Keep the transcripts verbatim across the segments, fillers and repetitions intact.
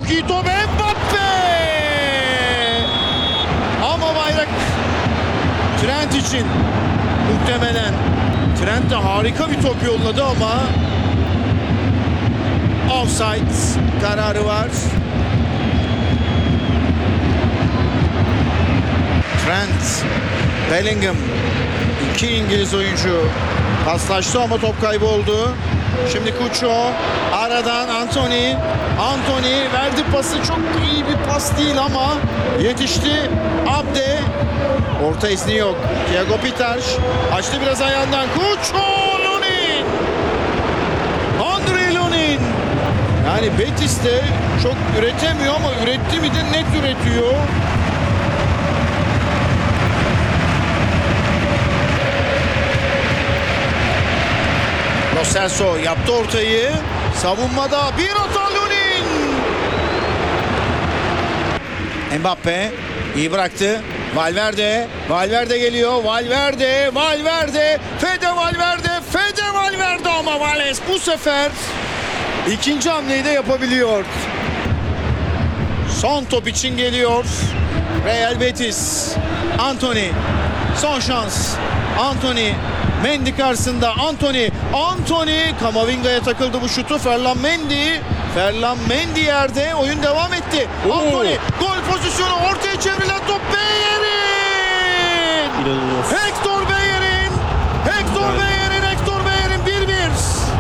Çok iyi top Mbappe. Ama bayrak Trent için muhtemelen. Trent de harika bir top yolladı ama offside kararı var. Trent, Bellingham, iki İngiliz oyuncu paslaştı ama top kaybı oldu. Şimdi Cucho, aradan Anthony, Anthony verdi pası, çok iyi bir pas değil ama yetişti. Abde, orta izni yok. Thiago Pitars açtı biraz ayağından. Cucho, Lunin, Andre Lunin. Yani Betis de çok üretemiyor ama üretti mi de net üretiyor. Lo Celso yaptı ortayı. Savunmada bir hata Lunin. Mbappe iyi bıraktı. Valverde. Valverde geliyor. Valverde. Valverde. Fede Valverde. Fede Valverde ama Vales bu sefer ikinci hamleyi de yapabiliyor. Son top için geliyor Real Betis. Anthony. Son şans. Anthony. Mendy karşısında Anthony. Anthony Kamavinga'ya takıldı bu şutu. Ferland Mendy. Ferland Mendy yerde. Oyun devam etti. Oo. Anthony gol pozisyonu, ortaya çevrilen top Beyer'in. İnanılmaz. Hector Beyer'in. Hector Yani. Beyer'in. Hector Beyer'in bir bir.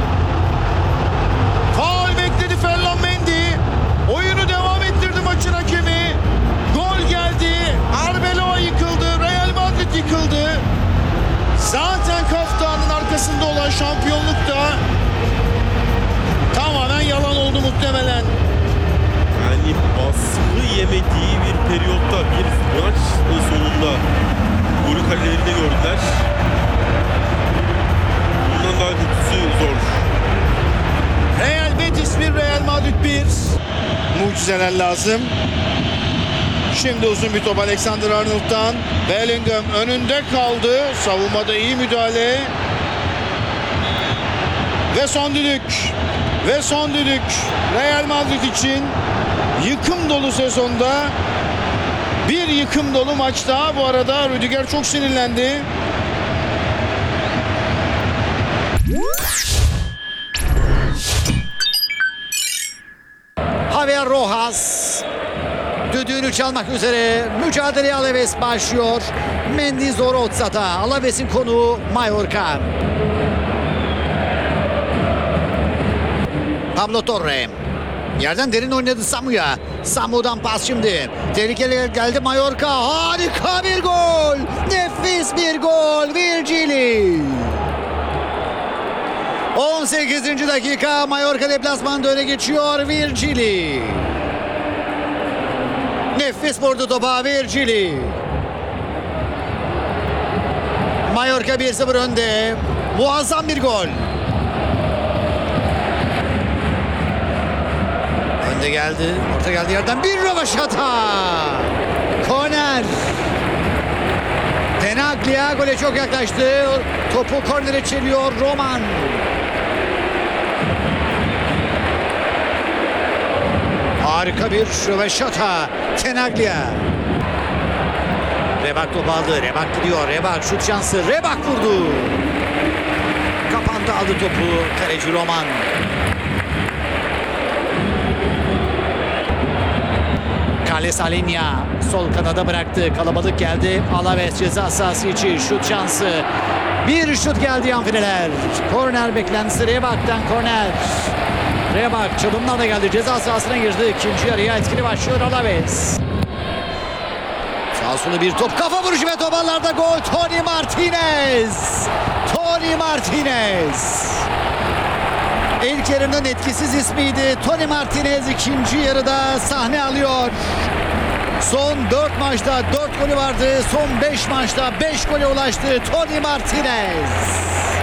Faul bekledi Ferland Mendy. Oyunu devam ettirdi maçın hakemi. Gol geldi. Arbeloa yıkıldı. Real Madrid yıkıldı. Zaten Kaftan'ın arkasında olan şampiyonluk da tamamen yalan oldu muhtemelen. Yani baskı yemediği bir periyotta, bir maç sonunda golü kalelerinde gördüler. Bundan daha kötüsü zor. Real Betis bir, Real Madrid bir. Mucizeler lazım. Şimdi uzun bir top Alexander Arnold'dan. Bellingham önünde kaldı. Savunmada iyi müdahale. Ve son düdük. Ve son düdük. Real Madrid için yıkım dolu sezonda bir yıkım dolu maçta. Bu arada Rüdiger çok sinirlendi. Javier Rojas düdüğünü çalmak üzere. Mücadeleye Alaves başlıyor. Mendy Zoroza'da. Alaves'in konuğu Mallorca. Pablo Torre. Yerden derin oynadı Samu'ya. Samu'dan pas şimdi. Tehlikeli geldi Mallorca. Harika bir gol. Nefis bir gol. Virgili. on sekizinci dakika Mallorca deplasmanda öne geçiyor. Virgili. Nefis vurdu topa Virgili. Mallorca bir sıfır önde. Muazzam bir gol. Önde geldi. Orta geldi yerden bir rövaşata. Korner. Tenaglia gole çok yaklaştı. Topu kornere çeliyor Roman. Harika bir röveşata. Tenaglia. Rebak topu aldı. Rebak gidiyor. Rebak şut şansı. Rebak vurdu. Kapandı, aldı topu. Kaleci Roman. Carles Alenya sol kanada bıraktı. Kalabalık geldi. Alaves ceza sahası içi şut şansı. Bir şut geldi yan fileler. Korner beklentisi Rebak'tan korner. Rebak çalımdan da geldi. Ceza sahasına girdi. İkinci yarıya etkili başlıyor Alaves. Sağ sola bir top. Kafa vuruşu ve top ağlarda gol. Tony Martinez. Tony Martinez. İlk yarının etkisiz ismiydi. Tony Martinez ikinci yarıda sahne alıyor. Son dört maçta dört golü vardı. Son beş maçta beş gole ulaştı Tony Martinez.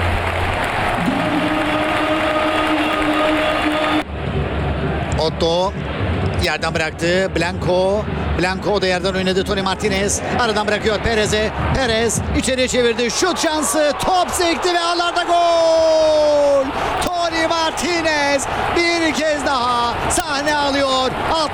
Otto yerden bıraktı. Blanco. Blanco da yerden oynadı. Tony Martinez aradan bırakıyor Perez'e. Perez içeriye çevirdi. Şut şansı. Top sekti ve ağlarda gol. Tony Martinez bir kez daha sahne alıyor.